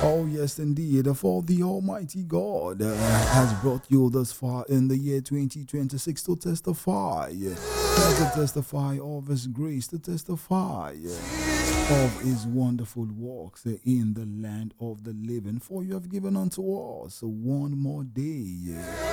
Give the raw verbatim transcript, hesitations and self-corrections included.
Oh, yes, indeed. For the Almighty God uh, has brought you thus far in the year twenty twenty-six to testify, uh, to testify of His grace, to testify uh, of His wonderful works uh, in the land of the living. For you have given unto us one more day.